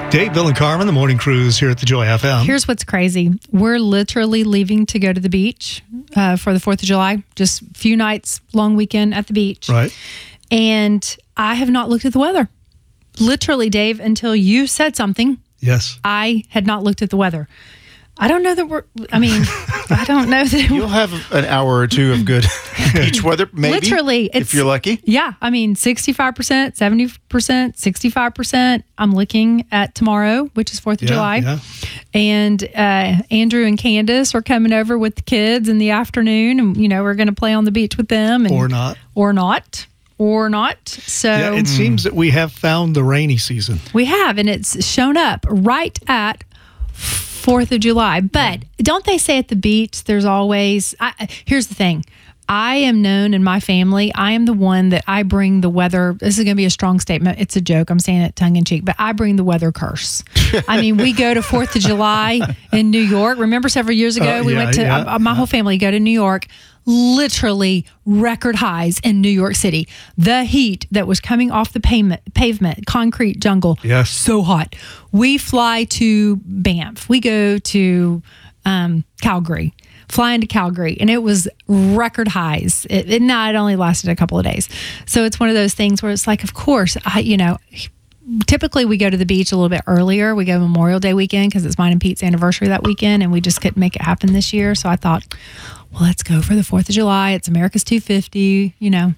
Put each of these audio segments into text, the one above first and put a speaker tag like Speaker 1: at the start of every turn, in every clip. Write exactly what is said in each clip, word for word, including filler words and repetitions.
Speaker 1: Dave, Bill, and Carmen, the morning cruise here at the Joy F M.
Speaker 2: Here's what's crazy. We're literally leaving to go to the beach uh, for the fourth of July. Just a few nights, long weekend at the beach.
Speaker 1: Right.
Speaker 2: And I have not looked at the weather. Literally, Dave, until you said something,
Speaker 1: Yes.
Speaker 2: I had not looked at the weather. I don't know that we're, I mean, I don't know that
Speaker 3: You'll have an hour or two of good beach weather, maybe.
Speaker 2: Literally,
Speaker 3: if
Speaker 2: it's-
Speaker 3: you're lucky.
Speaker 2: Yeah, I mean, sixty-five percent, seventy percent, sixty-five percent. I'm looking at tomorrow, which is fourth of
Speaker 1: Yeah,
Speaker 2: July.
Speaker 1: yeah.
Speaker 2: And uh, Andrew and Candace are coming over with the kids in the afternoon. And, you know, we're going to play on the beach with them. And,
Speaker 1: Or not.
Speaker 2: Or not. Or not. So
Speaker 1: Yeah, it seems that we have found the rainy season.
Speaker 2: we have, and it's shown up right at fourth of July. But don't they say at the beach, there's always, I, here's the thing. I am known in my family, I am the one that I bring the weather. This is going to be a strong statement. It's a joke. I'm saying it tongue in cheek, but I bring the weather curse. I mean, we go to fourth of July in New York. Remember several years ago,
Speaker 1: Uh,
Speaker 2: we
Speaker 1: yeah,
Speaker 2: went to,
Speaker 1: yeah,
Speaker 2: uh, my whole family go to New York, literally record highs in New York City. The heat that was coming off the pavement, pavement, concrete jungle.
Speaker 1: Yes.
Speaker 2: So hot. We fly to Banff. We go to um, Calgary. Fly into Calgary, and it was record highs. It, it, no, it only lasted a couple of days. So it's one of those things where it's like, of course, I, you know, typically we go to the beach a little bit earlier. We go Memorial Day weekend because it's mine and Pete's anniversary that weekend, and we just couldn't make it happen this year. So I thought, well, let's go for the fourth of July. It's America's two fifty, you know.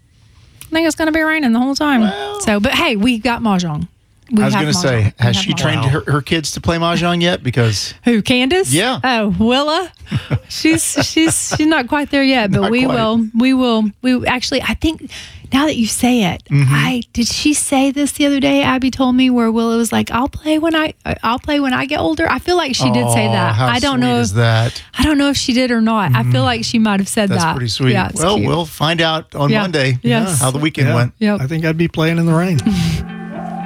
Speaker 2: I think it's going to be raining the whole time.
Speaker 3: Well.
Speaker 2: So, but hey, we got Mahjong. We
Speaker 3: I was
Speaker 2: have
Speaker 3: going to
Speaker 2: Mahjong.
Speaker 3: say,
Speaker 2: We
Speaker 3: has
Speaker 2: have
Speaker 3: she
Speaker 2: Mahjong.
Speaker 3: trained her, her kids to play Mahjong yet? Because
Speaker 2: Who, Candace?
Speaker 3: Yeah.
Speaker 2: Oh, Willa. She's she's she's not quite there yet, but
Speaker 3: Not
Speaker 2: we
Speaker 3: quite.
Speaker 2: will. We will. We actually. I think now that you say it,
Speaker 3: Mm-hmm.
Speaker 2: I did. She say this the other day. Abby told me where Willa was like, "I'll play when I I'll play when I get older." I feel like she did say
Speaker 3: Aw,
Speaker 2: that.
Speaker 3: how
Speaker 2: I don't
Speaker 3: sweet
Speaker 2: know.
Speaker 3: is
Speaker 2: If,
Speaker 3: that?
Speaker 2: I don't know if she did or not. I feel like she might have said
Speaker 3: That's
Speaker 2: that.
Speaker 3: pretty sweet.
Speaker 2: Yeah, it's
Speaker 3: well,
Speaker 2: cute.
Speaker 3: we'll find out on
Speaker 2: Yeah.
Speaker 3: Monday
Speaker 2: Yes.
Speaker 3: how the weekend
Speaker 1: Yeah.
Speaker 3: went.
Speaker 2: Yep.
Speaker 1: I think I'd be playing in the rain.